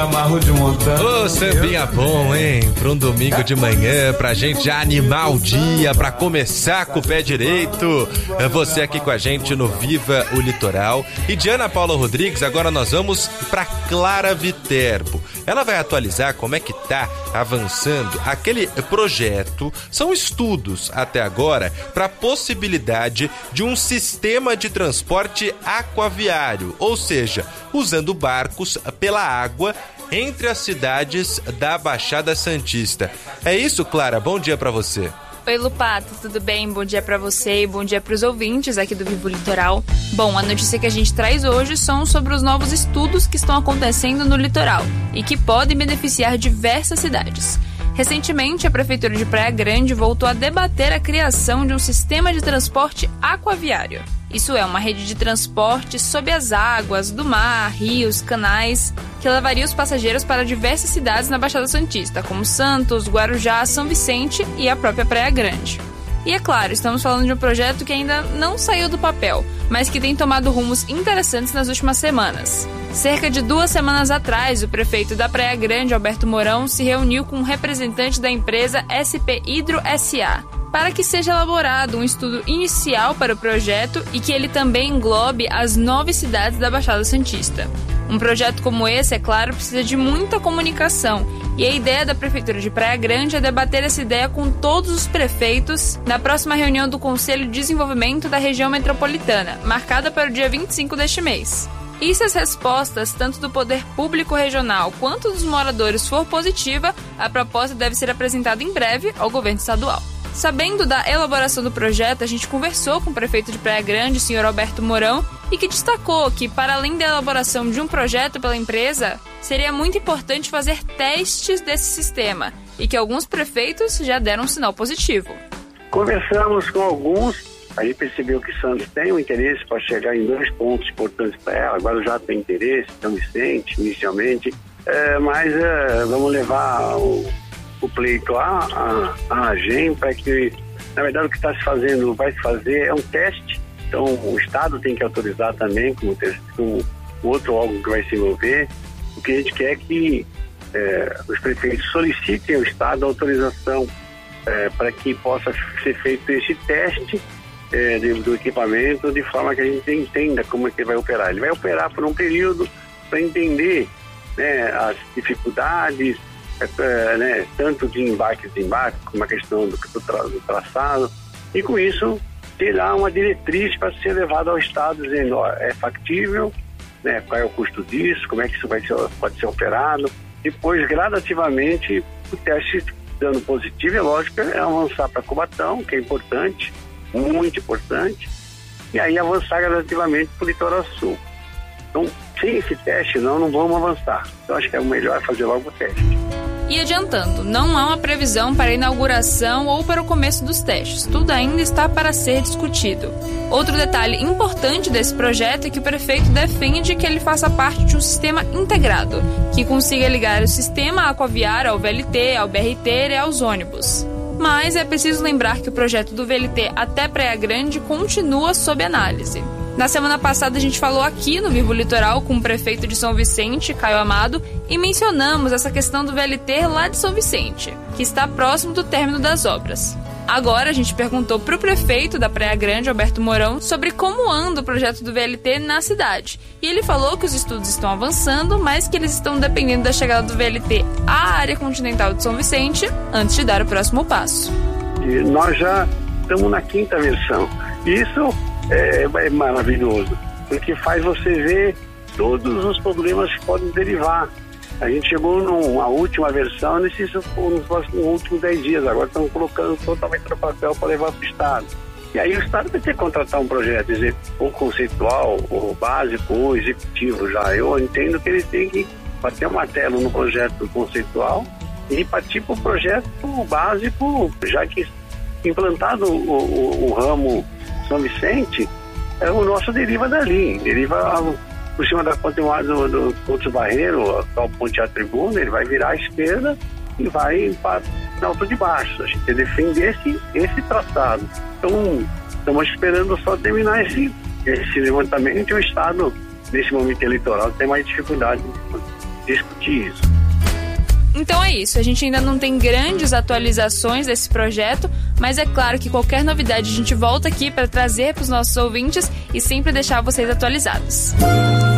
amarro de montão. Ô, sambinha bom, hein? Pra um domingo de manhã, pra gente já animar o dia, pra começar com o pé direito. É você aqui com a gente no Viva o Litoral. E de Ana Paula Rodrigues, agora nós vamos pra Clara Viterbo. Ela vai atualizar como é que tá avançando aquele projeto. São estudos até agora para a possibilidade de um sistema de transporte aquaviário, ou seja, usando barcos pela água entre as cidades da Baixada Santista. É isso, Clara? Bom dia para você. Oi, Lupato, tudo bem? Bom dia pra você e bom dia pros ouvintes aqui do Vivo Litoral. Bom, a notícia que a gente traz hoje são sobre os novos estudos que estão acontecendo no litoral e que podem beneficiar diversas cidades. Recentemente, a Prefeitura de Praia Grande voltou a debater a criação de um sistema de transporte aquaviário. Isso é, uma rede de transporte sob as águas, do mar, rios, canais, que levaria os passageiros para diversas cidades na Baixada Santista, como Santos, Guarujá, São Vicente e a própria Praia Grande. E é claro, estamos falando de um projeto que ainda não saiu do papel, mas que tem tomado rumos interessantes nas últimas semanas. Cerca de 2 semanas atrás, o prefeito da Praia Grande, Alberto Mourão, se reuniu com um representante da empresa SP Hidro SA, para que seja elaborado um estudo inicial para o projeto e que ele também englobe as 9 cidades da Baixada Santista. Um projeto como esse, é claro, precisa de muita comunicação, e a ideia da Prefeitura de Praia Grande é debater essa ideia com todos os prefeitos na próxima reunião do Conselho de Desenvolvimento da Região Metropolitana, marcada para o dia 25 deste mês. E se as respostas, tanto do poder público regional quanto dos moradores, for positiva, a proposta deve ser apresentada em breve ao governo estadual. Sabendo da elaboração do projeto, a gente conversou com o prefeito de Praia Grande, o senhor Alberto Mourão, e que destacou que, para além da elaboração de um projeto pela empresa, seria muito importante fazer testes desse sistema, e que alguns prefeitos já deram um sinal positivo. Conversamos com alguns, aí percebeu que Santos tem um interesse para chegar em 2 pontos importantes para ela, agora já tem interesse, São Vicente, inicialmente, mas vamos levar o pleito à AGEM para que, na verdade, o que está se fazendo, vai se fazer é um teste. Então, o Estado tem que autorizar também, como outro órgão que vai se envolver. O que a gente quer é que os prefeitos solicitem ao Estado a autorização para que possa ser feito esse teste do equipamento, de forma que a gente entenda como é que ele vai operar. Ele vai operar por um período para entender, né, as dificuldades, tanto de embarque e desembarque, como a questão do traçado, e com isso terá uma diretriz para ser levada ao Estado, dizendo, ó, é factível, né, qual é o custo disso, como é que isso pode ser operado. Depois, gradativamente, o teste dando positivo, é lógico, é avançar para Cubatão, que é importante, muito importante, e aí avançar gradativamente para o Litoral Sul. Então, sem esse teste, não vamos avançar. Então, acho que é o melhor fazer logo o teste. E adiantando, não há uma previsão para a inauguração ou para o começo dos testes. Tudo ainda está para ser discutido. Outro detalhe importante desse projeto é que o prefeito defende que ele faça parte de um sistema integrado, que consiga ligar o sistema aquaviário ao VLT, ao BRT e aos ônibus. Mas é preciso lembrar que o projeto do VLT até Praia Grande continua sob análise. Na semana passada a gente falou aqui no Vivo Litoral com o prefeito de São Vicente, Caio Amado, e mencionamos essa questão do VLT lá de São Vicente, que está próximo do término das obras. Agora a gente perguntou para o prefeito da Praia Grande, Alberto Mourão, sobre como anda o projeto do VLT na cidade. E ele falou que os estudos estão avançando, mas que eles estão dependendo da chegada do VLT à área continental de São Vicente antes de dar o próximo passo. E nós já estamos na 5ª versão. Isso é maravilhoso, porque faz você ver todos os problemas que podem derivar. A gente chegou numa última versão nos últimos 10 dias, agora estamos colocando totalmente no papel para levar para o Estado. E aí o Estado vai ter que contratar um projeto, dizer, ou conceitual, ou básico, ou executivo já. Eu entendo que ele tem que bater o martelo no projeto conceitual e partir para o projeto básico, já que implantado o ramo São Vicente, o nosso deriva dali, deriva por cima da ponte do Ponte Barreiro, a ponte à Tribuna, ele vai virar à esquerda e vai para o Alto de Baixo. A gente defende esse traçado. Então, estamos esperando só terminar esse levantamento, e o Estado, nesse momento eleitoral, tem mais dificuldade. discutir isso. Então é isso, a gente ainda não tem grandes atualizações desse projeto, mas é claro que qualquer novidade a gente volta aqui para trazer para os nossos ouvintes e sempre deixar vocês atualizados.